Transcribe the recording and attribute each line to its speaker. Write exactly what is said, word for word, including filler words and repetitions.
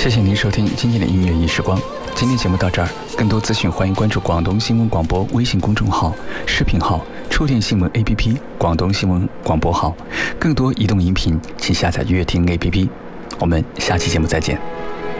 Speaker 1: 谢谢您收听今天的音乐一时光。今天节目到这儿，更多资讯欢迎关注广东新闻广播微信公众号、视频号、触电新闻 A P P、广东新闻广播号。更多移动音频，请下载乐听 A P P。我们下期节目再见。